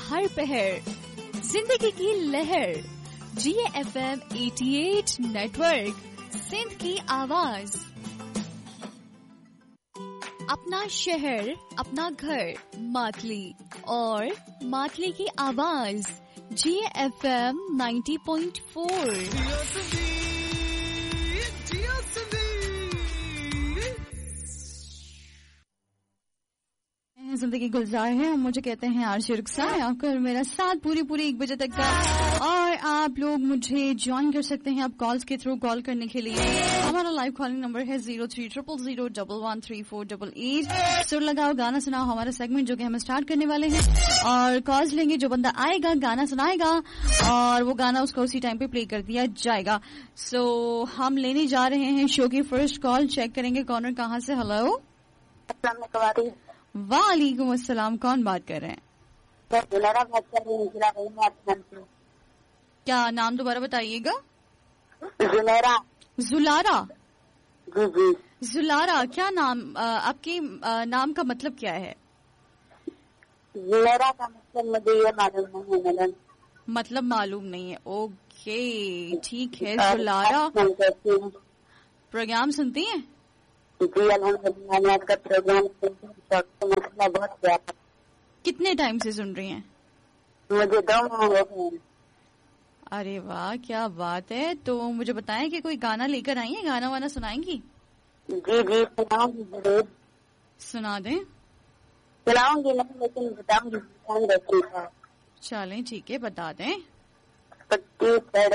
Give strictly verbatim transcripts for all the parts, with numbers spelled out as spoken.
हर पहर जिंदगी की लहर जी एफ एम अठासी नेटवर्क सिंध की आवाज। अपना शहर अपना घर मातली और मातली की आवाज जी एफ एम नब्बे पॉइंट चार। जिंदगी गुलजार है, मुझे कहते हैं आरजे रुखसा। आपका और मेरा साथ पूरी पूरी एक बजे तक का, और आप लोग मुझे ज्वाइन कर सकते हैं आप कॉल्स के थ्रू। कॉल करने के लिए हमारा लाइव कॉलिंग नंबर है zero three triple zero double one three four double eight. सुर लगाओ गाना सुनाओ हमारा सेगमेंट जो कि हम स्टार्ट करने वाले हैं, और कॉल्स लेंगे। जो बंदा आएगा गाना सुनाएगा और वो गाना उसका उसी टाइम पे प्ले कर दिया जाएगा। सो so, हम लेने जा रहे हैं शो की फर्स्ट कॉल। चेक करेंगे कौन और कहाँ से। हेलो, वालेकुम अस्सलाम। कौन बात कर रहे हैं? जुलारा बात कर रही हूँ। क्या नाम दोबारा बताइएगा? जुलारा। जुलारा? जी जी। जुलारा क्या नाम? आपके नाम का मतलब क्या है? जुलारा का मतलब मुझे ये मालूम नहीं है मैडम। मतलब मालूम नहीं है, ओके ठीक है। जुलारा प्रोग्राम सुनती हैं? जी अल्हम्दुलिल्लाह, मैं आपका प्रोग्राम मतलब बहुत प्यारा। कितने टाइम से सुन रही हैं? मुझे दो माह हो गए। अरे वाह क्या बात है। तो मुझे बताएं कि कोई गाना लेकर आई है, गाना वाना सुनाएंगी? जी जी सुनाऊंगी जरूर। सुना दें। सुनाऊंगी नहीं लेकिन बताऊंगी। चलें ठीक है बता दें। पत्ती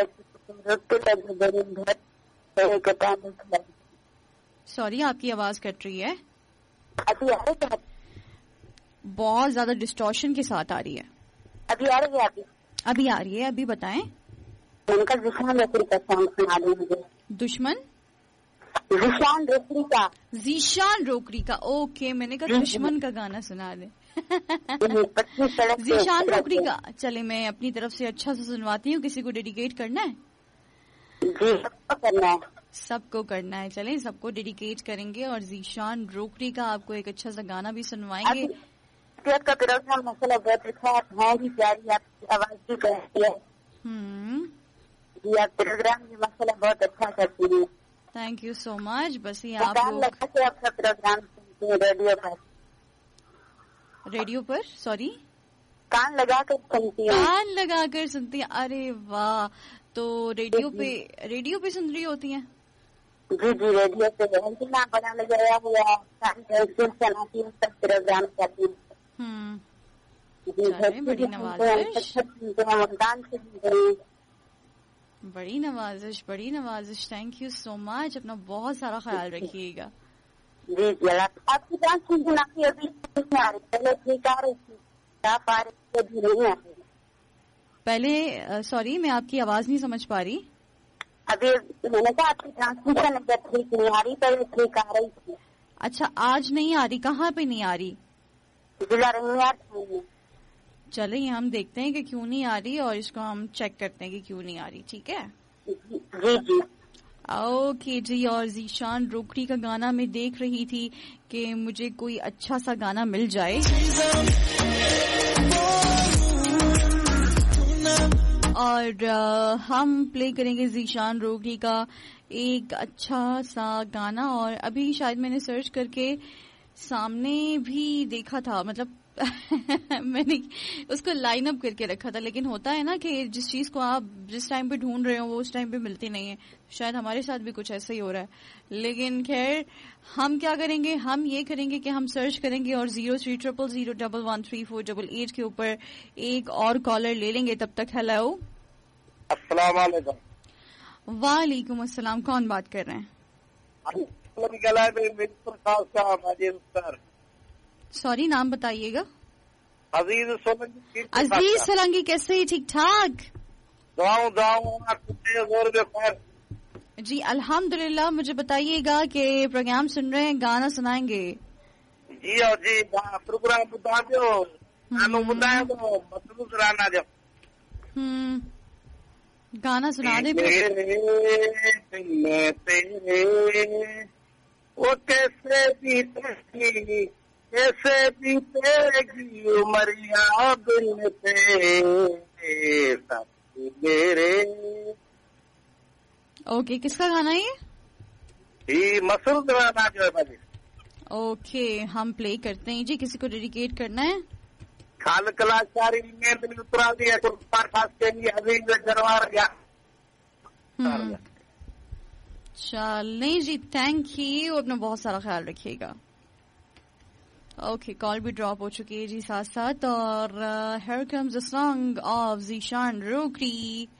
सड़क सॉरी आपकी आवाज कट रही है। अभी आ रही है? बहुत ज्यादा डिस्टॉर्शन के साथ आ रही है। अभी आ रही है? अभी अभी आ रही है, अभी बताएं। उनका दुश्मन रेफरी का सॉन्ग सुना दे मुझे। दुश्मन? जीशान रोकरी का। जीशान रोकरी का, ओके। मैंने कहा दुश्मन का गाना सुना दे। जीशान रोकरी का। चले मैं अपनी तरफ से अच्छा से सुनवाती हूँ। किसी को डेडिकेट करना है? जी सबको करना है। सबको करना है। चलें सबको डेडिकेट करेंगे और जीशान रोकरी का आपको एक अच्छा सा गाना भी सुनवाएंगे। का प्रोग्राम मसाला बहुत अच्छा है, भी प्यारी आपकी आवाज भी कहती है। हम्म जी आप प्रोग्राम भी मसाला बहुत अच्छा करती है। Thank you so much. बस ये आप कान लगा के आपका प्रोग्राम सुनती है रेडियो पर। रेडियो पर? सॉरी, कान लगा कर सुनती है। कान लगा कर सुनती है, अरे वाह। तो रेडियो पे रेडियो पे सुन रही होती हैं? जी जी रेडियो पे एंटीना बना लगाया हुआ चलाती हूँ, सब प्रोग्राम करती हूँ। हम्म जी बड़ी नवाजिश, बड़ी नवाजिश, बड़ी नवाजिश। Thank you so much. अपना बहुत सारा ख्याल रखिएगा। जी जी आपकी डांस सुनना अभी पहले ठीक आ रही थी, आप आ रही थी नहीं आ रही। पहले सॉरी मैं आपकी आवाज नहीं समझ पा रही। अभी मैंने कहा आपकी ट्रांसमिशन ठीक नहीं आ रही, पहले ठीक आ रही थी। अच्छा आज नहीं आ रही? कहाँ पे नहीं आ रही? जिला रही। चले हम देखते हैं कि क्यों नहीं आ रही और इसको हम चेक करते हैं कि क्यों नहीं आ रही। ठीक है जी जी ओके जी। और जीशान रोकड़ी का गाना मैं देख रही थी कि मुझे कोई अच्छा सा गाना मिल जाए, और आ, हम प्ले करेंगे जीशान रोकड़ी का एक अच्छा सा गाना। और अभी शायद मैंने सर्च करके सामने भी देखा था, मतलब मैंने उसको लाइन अप करके रखा था, लेकिन होता है ना कि जिस चीज को आप जिस टाइम पे ढूंढ रहे हो वो उस टाइम पे मिलती नहीं है। शायद हमारे साथ भी कुछ ऐसा ही हो रहा है, लेकिन खैर हम क्या करेंगे, हम ये करेंगे कि हम सर्च करेंगे और zero three triple zero double one three four double eight के ऊपर एक और कॉलर ले लेंगे। तब तक हेलो, अस्सलाम वालेकुम। वालेकुम अस्सलाम। कौन बात कर रहे हैं? सॉरी नाम बताइएगा। अजीज सोलंकी। अजीज सोलंकी, कैसे ही? ठीक ठाक जी अल्हम्दुलिल्लाह। मुझे बताइएगा कि प्रोग्राम सुन रहे हैं, गाना सुनाएंगे? जी और जी प्रोग्राम बुधा जो गानो बुधाए तो मतलब राना जब हम्म गाना सुना दे। तेरे वो कैसे बीते कैसे बीतेगी उमरिया बिन तेरे साथी मेरे। ओके, किसका गाना है ये? ये मसूद राना जो है भाजी। ओके, हम प्ले करते हैं जी। किसी को डेडिकेट करना है? खाल कलाकारी ने दिल उतरा दिया कुर्बान खास के लिए अभी जरवार गया। चलें जी, थैंक यू। अपना बहुत सारा ख्याल रखिएगा। ओके, कॉल भी ड्रॉप हो चुकी है जी साथ साथ। और here comes the song of Zeeshan रोकरी।